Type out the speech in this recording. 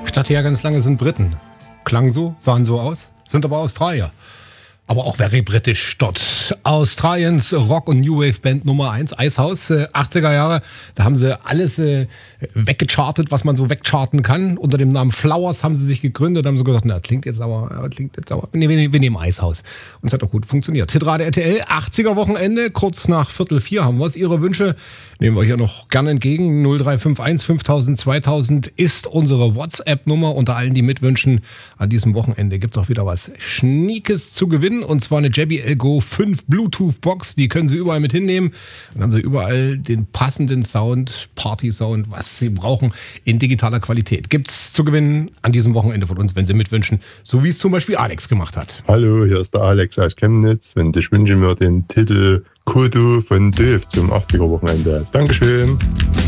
Ich dachte ja ganz lange, sind Briten. Klang so, sahen so aus, sind aber Australier. Aber auch very britisch dort. Australiens Rock- und New Wave-Band Nummer 1, Icehouse, 80er Jahre. Da haben sie alles weggechartet, was man so wegcharten kann. Unter dem Namen Flowers haben sie sich gegründet. Haben sie gesagt, na, klingt jetzt aber. Nee, wir nehmen Icehouse. Und es hat auch gut funktioniert. Hitrate RTL, 80er Wochenende, kurz nach 3:45 haben wir es. Ihre Wünsche nehmen wir hier noch gerne entgegen. 0351 5000 2000 ist unsere WhatsApp-Nummer. Unter allen, die mitwünschen, an diesem Wochenende gibt es auch wieder was Schniekes zu gewinnen. Und zwar eine JBL Go 5 Bluetooth-Box. Die können Sie überall mit hinnehmen. Dann haben Sie überall den passenden Sound, Party-Sound, was Sie brauchen, in digitaler Qualität. Gibt's zu gewinnen an diesem Wochenende von uns, wenn Sie mitwünschen. So wie es zum Beispiel Alex gemacht hat. Hallo, hier ist der Alex aus Chemnitz und ich wünsche mir den Titel Kodo von Döv zum 80er Wochenende. Dankeschön.